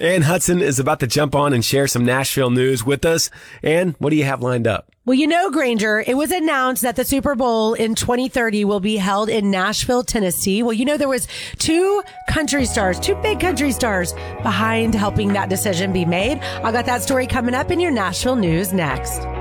Ann Hudson is about to jump on and share some Nashville news with us. Ann, what do you have lined up? Well, Granger, it was announced that the Super Bowl in 2030 will be held in Nashville, Tennessee. Well, there was two big country stars behind helping that decision be made. I got that story coming up in your Nashville news next.